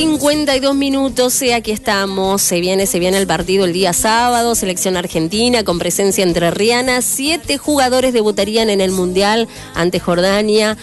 52 minutos, aquí estamos, se viene el partido el día sábado, selección argentina con presencia entrerriana, 7 jugadores debutarían en el Mundial ante Jordania.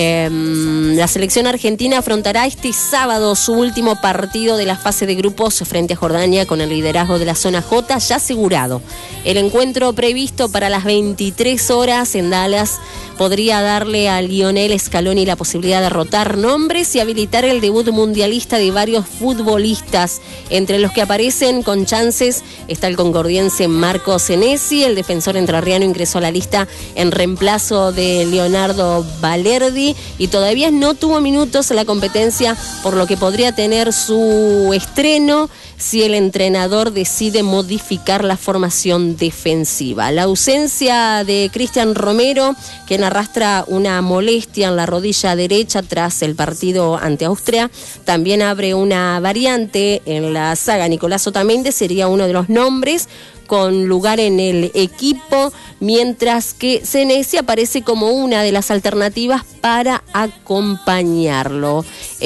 La selección argentina afrontará este sábado su último partido de la fase de grupos frente a Jordania con el liderazgo de la zona J ya asegurado. El encuentro previsto para las 23 horas en Dallas podría darle a Lionel Scaloni la posibilidad de rotar nombres y habilitar el debut mundialista de varios futbolistas. Entre los que aparecen con chances está el concordiense Marco Senesi. El defensor entrerriano ingresó a la lista en reemplazo de Leonardo Balerdi y todavía no tuvo minutos en la competencia, por lo que podría tener su estreno si el entrenador decide modificar la formación defensiva. La ausencia de Cristian Romero, quien arrastra una molestia en la rodilla derecha tras el partido ante Austria, también abre una variante en la saga. Nicolás Otamendi sería uno de los nombres con lugar en el equipo, mientras que Senesi aparece como una de las alternativas para acompañarlo.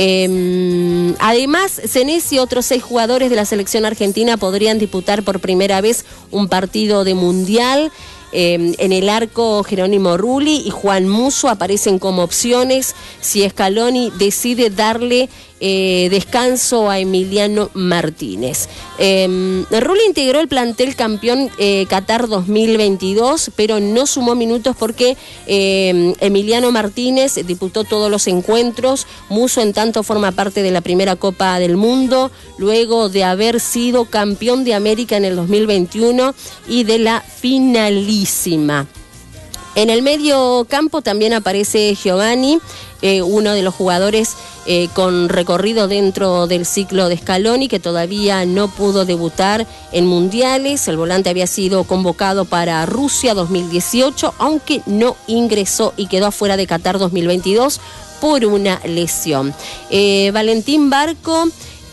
Además, Senesi y otros 6 jugadores de la selección argentina podrían disputar por primera vez un partido de Mundial. En el arco, Jerónimo Rulli y Juan Musso aparecen como opciones si Scaloni decide darle descanso a Emiliano Martínez. Rulli integró el plantel campeón Qatar 2022, pero no sumó minutos porque Emiliano Martínez disputó todos los encuentros. Musso, en tanto, forma parte de la primera Copa del Mundo, luego de haber sido campeón de América en el 2021 y de la finalísima. En el medio campo también aparece Giovanni, uno de los jugadores con recorrido dentro del ciclo de Scaloni, que todavía no pudo debutar en mundiales. El volante había sido convocado para Rusia 2018, aunque no ingresó y quedó afuera de Qatar 2022 por una lesión. Valentín Barco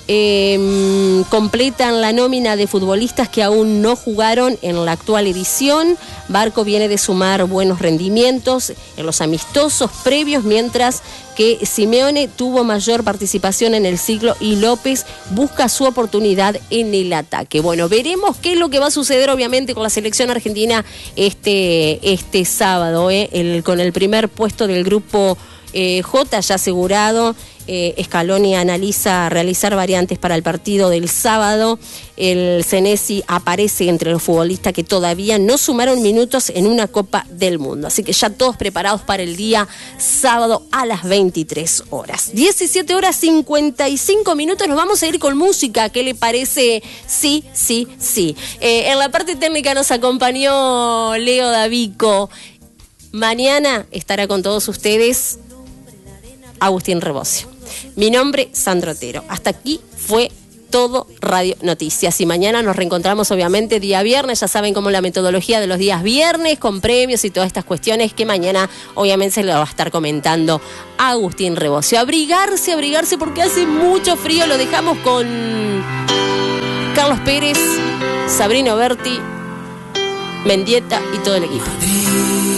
completan la nómina de futbolistas que aún no jugaron en la actual edición. Barco viene de sumar buenos rendimientos en los amistosos previos, mientras que Simeone tuvo mayor participación en el ciclo y López busca su oportunidad en el ataque. Bueno, veremos qué es lo que va a suceder obviamente con la selección argentina este sábado, con el primer puesto del grupo J ya asegurado. Scaloni analiza realizar variantes para el partido del sábado. El Senesi aparece entre los futbolistas que todavía no sumaron minutos en una Copa del Mundo. Así que ya todos preparados para el día sábado a las 23 horas. 17 horas 55 minutos. Nos vamos a ir con música. ¿Qué le parece? Sí. En la parte técnica nos acompañó Leo Davico. Mañana estará con todos ustedes Agustín Rebocio. Mi nombre, Sandra Otero. Hasta aquí fue todo Radio Noticias. Y mañana nos reencontramos, obviamente, día viernes. Ya saben cómo la metodología de los días viernes, con premios y todas estas cuestiones que mañana, obviamente, se lo va a estar comentando Agustín Rebocio. Abrigarse, porque hace mucho frío. Lo dejamos con Carlos Pérez, Sabrina Berti, Mendieta y todo el equipo.